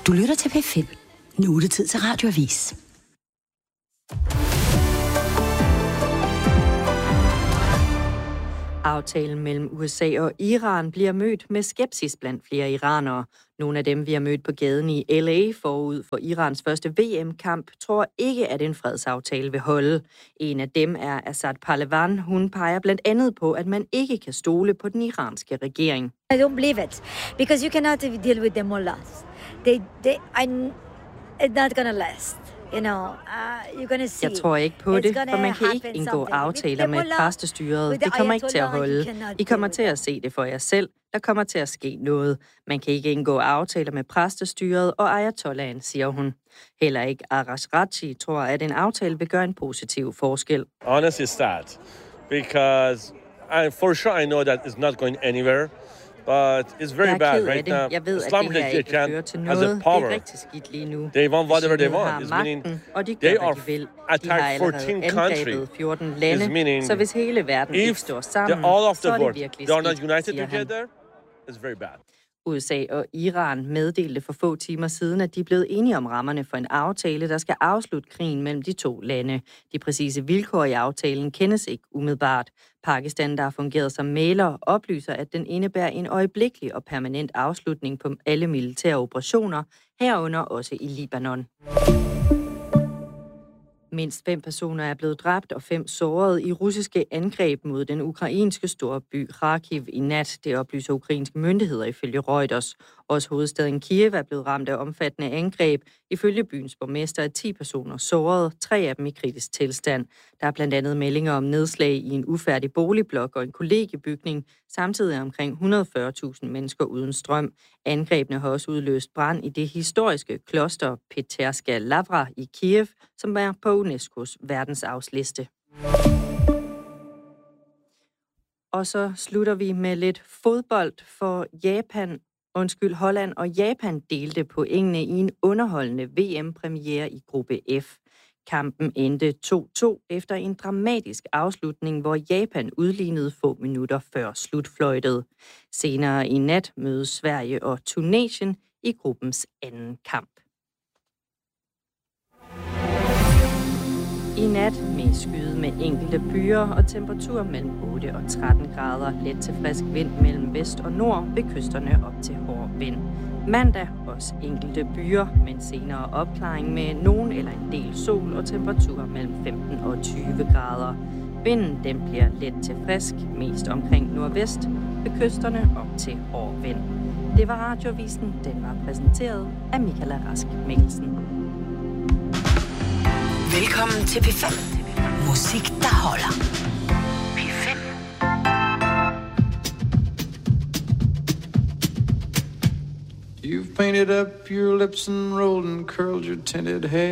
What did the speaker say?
Du lytter til P5. Nu er det tid til Radioavis. Aftalen mellem USA og Iran bliver mødt med skepsis blandt flere iranere. Nogle af dem, vi har mødt på gaden i LA forud for Irans første VM-kamp, tror ikke, at en fredsaftale vil holde. En af dem er Assad Pahlevan. Hun peger blandt andet på, at man ikke kan stole på den iranske regering. I don't believe it, because you cannot deal with the mullahs. It's not gonna last. You know, you're gonna see. Jeg tror ikke på det, for man kan ikke indgå aftaler med præstestyret. Det kommer ikke til at holde. I kommer til at se det for jer selv. Der kommer til at ske noget. Man kan ikke indgå aftaler med præstestyret og ayatollahen, siger hun. Heller ikke Arash Rachi tror, at en aftale vil gøre en positiv forskel. Honestly, sad, because for sure I know that it's not going anywhere. But it's very bad right now. Jeg ved, at det her ikke fører til noget. Det er rigtig skidt lige nu. They want whatever they want. It's meaning og de gør, hvad de vil. De har allerede angrebet 14 lande, så hvis hele verden ikke står sammen, så er det virkelig skidt, siger han. It's very bad. USA og Iran meddelte for få timer siden, at de er blevet enige om rammerne for en aftale, der skal afslutte krigen mellem de to lande. De præcise vilkår i aftalen kendes ikke umiddelbart. Pakistan, der har fungeret som mægler, oplyser, at den indebærer en øjeblikkelig og permanent afslutning på alle militære operationer, herunder også i Libanon. Mindst 5 personer er blevet dræbt og 5 såret i russiske angreb mod den ukrainske storby Kharkiv i nat. Det oplyser ukrainske myndigheder ifølge Reuters. Også hovedstaden Kiev er blevet ramt af omfattende angreb. Ifølge byens borgmester er 10 personer såret, 3 af dem i kritisk tilstand. Der er blandt andet meldinger om nedslag i en ufærdig boligblok og en kollegiebygning. Samtidig er omkring 140.000 mennesker uden strøm. Angrebene har også udløst brand i det historiske kloster Peterska Lavra i Kiev, som er på UNESCO's verdensarvsliste. Og så slutter vi med lidt fodbold, for Holland og Japan delte pointene i en underholdende VM-premiere i gruppe F. Kampen endte 2-2 efter en dramatisk afslutning, hvor Japan udlignede få minutter før slutfløjtet. Senere i nat mødes Sverige og Tunesien i gruppens anden kamp. I nat med skyde med enkelte byer og temperatur mellem 8 og 13 grader. Let til frisk vind mellem vest og nord, ved kysterne op til hård vind. Mandag også enkelte byer, men senere opklaring med nogen eller en del sol og temperatur mellem 15 og 20 grader. Vinden den bliver let til frisk, mest omkring nordvest, ved kysterne op til hård vind. Det var Radioavisen, den var præsenteret af Michaela Rask Mikkelsen. Velkommen til P5. Musik, der holder. P5. You've painted up your lips and rolled and curled your tinted hair.